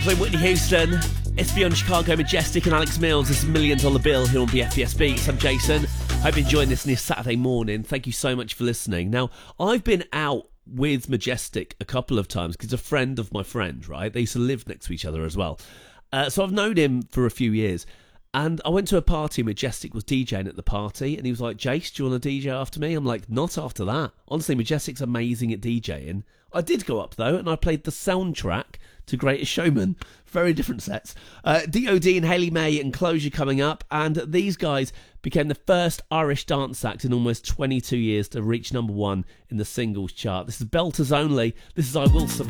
So Whitney Houston, it's Beyond Chicago, Majestic and Alex Mills. This is $1 Million Bill here on BFBS Beats. I'm Jason. Hope you're enjoying this on your Saturday morning. Thank you so much for listening. Now, I've been out with Majestic a couple of times because a friend of my friend, right? They used to live next to each other as well. So I've known him for a few years. And I went to a party, Majestic was DJing at the party, and he was like, Jace, do you want to DJ after me? I'm like, not after that. Honestly, Majestic's amazing at DJing. I did go up, though, and I played the soundtrack to Greatest Showman. Very different sets. D.O.D. and Hayley May and Closure coming up, and these guys became the first Irish dance act in almost 22 years to reach number one in the singles chart. This is Belters Only. This is I Will Survive.